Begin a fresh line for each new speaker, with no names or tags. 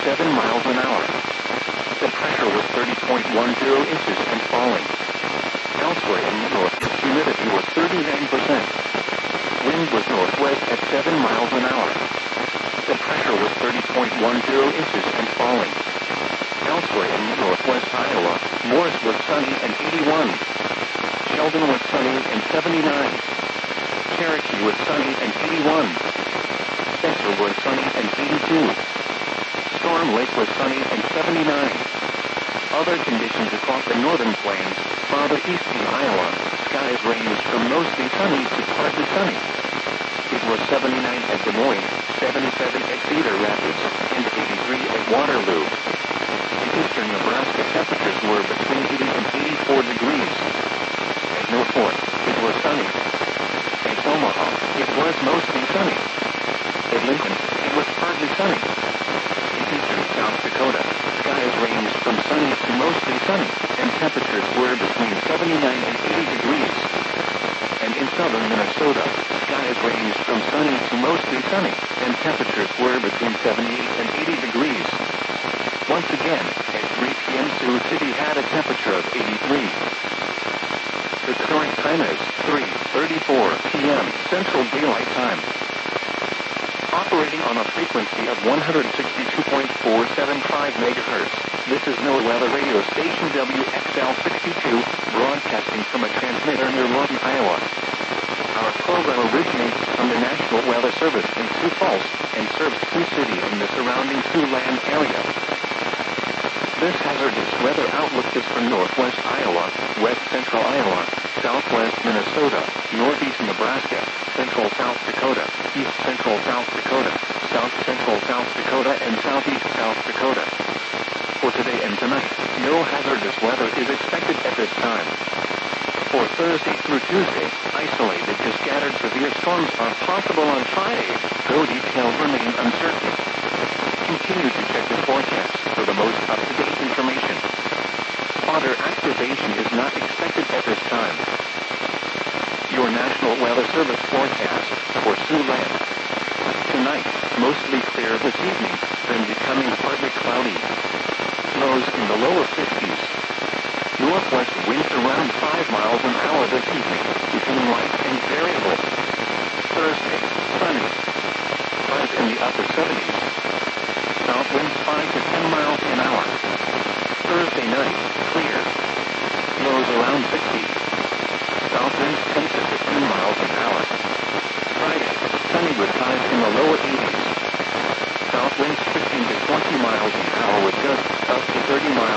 7 miles an hour. The pressure was 30.10 inches and falling. Elsewhere in the north, the humidity was 39%. Wind was northwest at 7 miles an hour. The pressure was 30.10 inches and falling. Elsewhere in northwest Iowa, Morris was sunny and 81. Sheldon was sunny and 79. Cherokee was sunny and 81. Spencer was sunny and 82. Storm Lake was sunny and 79. Other conditions across the northern plains, farther east in Iowa, skies ranged from mostly sunny to partly sunny. It was 79 at Des Moines, 77 at Cedar Rapids, and 83 at Waterloo. In eastern Nebraska, temperatures were between 80 and 84 degrees. At Norfolk, it was sunny. At Omaha, it was mostly sunny. At Lincoln, it was partly sunny. In eastern South Dakota, skies ranged from sunny to mostly sunny, and temperatures were between 79 and 80 degrees. And in southern Minnesota, skies ranged from sunny to mostly sunny, and temperatures were between 78 and 80 degrees. Once again, at 3 p.m. Sioux City had a temperature of 83. The current time is 3:34 p.m. Central Daylight Time. Operating on a frequency of 162.475 MHz, this is NOAA Weather Radio Station WXL62, broadcasting from a transmitter near Lawton, Iowa. Our program originates from the National Weather Service in Sioux Falls and serves Sioux City and the surrounding Siouxland area. This hazardous weather outlook is for northwest Iowa, west central Iowa, southwest Minnesota, northeast Nebraska, central South Dakota, east central South Dakota, south central South Dakota, and southeast South Dakota. For today and tonight, no hazardous weather is expected at this time. For Thursday through Tuesday, isolated to scattered severe storms are possible on Friday, though details remain uncertain. Continue to check the forecast for the most up-to-date information. Spotter activation is not expected at this time. Your National Weather Service forecast for Siouxland. Tonight, mostly clear this evening, then becoming partly cloudy. Lows in the lower 50s. Northwest winds around 5 miles an hour this evening, becoming light and variable. Thursday, sunny. Highs in the upper 70s. South winds 5 to 10 miles an hour. Thursday night, clear. Lows around 60. South winds 10 to 15 miles an hour. Friday, sunny with highs in the lower 80s. South winds 15 to 20 miles an hour with gusts up to 30 miles.